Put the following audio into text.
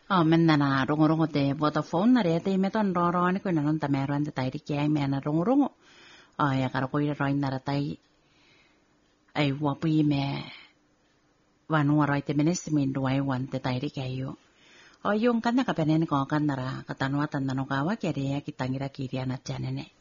men na rongo te Vodafone na re te me ton ro ni ko na non ta me ran te tai ri ke me na rongo ya karo ko ro na ra tai ai wa pi me wan wa rai te menesmin do ai wan te tai ri ke yo yung kan na ka penen ko kan na ra ka tanwa tan na no ka wa ke re ki tangira ki ria na chanene